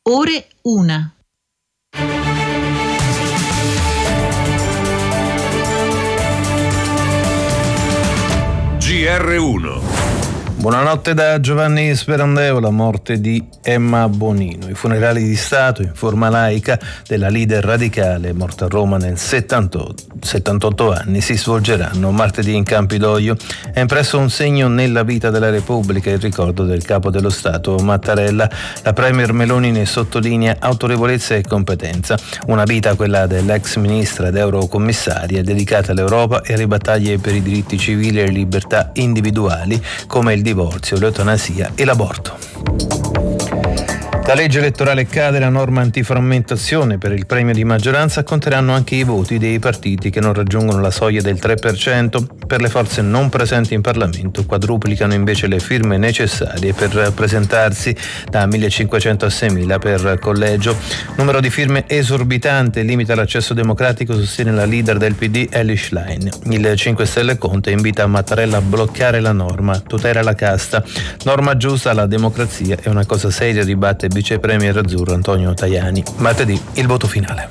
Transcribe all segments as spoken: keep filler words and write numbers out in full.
ore una. G R uno. Buonanotte da Giovanni Sperandeo. La morte di Emma Bonino. I funerali di Stato in forma laica della leader radicale morta a Roma nel settantotto anni si svolgeranno martedì in Campidoglio. È impresso un segno nella vita della Repubblica il ricordo del capo dello Stato Mattarella. La premier Meloni ne sottolinea autorevolezza e competenza. Una vita, quella dell'ex ministra ed eurocommissaria, dedicata all'Europa e alle battaglie per i diritti civili e le libertà individuali come il divorzio, l'eutanasia e l'aborto. La legge elettorale cade, la norma antiframmentazione per il premio di maggioranza conteranno anche i voti dei partiti che non raggiungono la soglia del tre per cento. Per le forze non presenti in Parlamento quadruplicano invece le firme necessarie per presentarsi, da millecinquecento a seimila per collegio. Numero di firme esorbitante, limita l'accesso democratico, sostiene la leader del P D Elly Schlein. Il cinque Stelle Conte invita Mattarella a bloccare la norma, tutela la casta. Norma giusta, la democrazia è una cosa seria, dibatte il vice premier azzurro Antonio Tajani. Martedì il voto finale.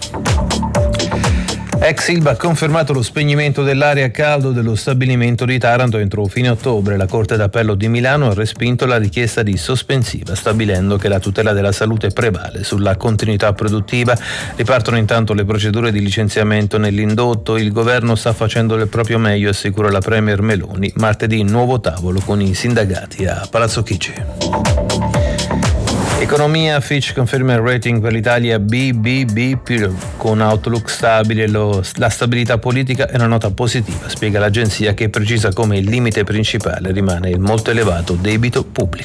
Ex Ilva ha confermato lo spegnimento dell'area a caldo dello stabilimento di Taranto entro fine ottobre. La Corte d'Appello di Milano ha respinto la richiesta di sospensiva, stabilendo che la tutela della salute prevale sulla continuità produttiva. Ripartono intanto le procedure di licenziamento nell'indotto. Il governo sta facendo del proprio meglio, assicura la premier Meloni. Martedì nuovo tavolo con i sindacati a Palazzo Chigi. Economia, Fitch conferma il rating per l'Italia B B B più, con outlook stabile. Lo, la stabilità politica è una nota positiva, spiega l'agenzia, che precisa come il limite principale rimane il molto elevato debito pubblico.